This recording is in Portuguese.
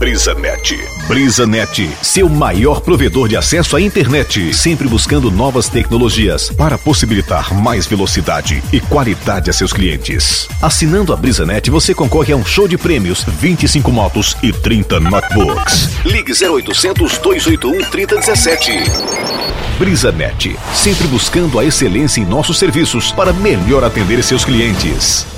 BrisaNet. BrisaNet, seu maior provedor de acesso à internet, sempre buscando novas tecnologias para possibilitar mais velocidade e qualidade a seus clientes. Assinando a BrisaNet, você concorre a um show de prêmios, 25 motos e 30 notebooks. Ligue 0800 281 3017. BrisaNet, sempre buscando a excelência em nossos serviços para melhor atender seus clientes.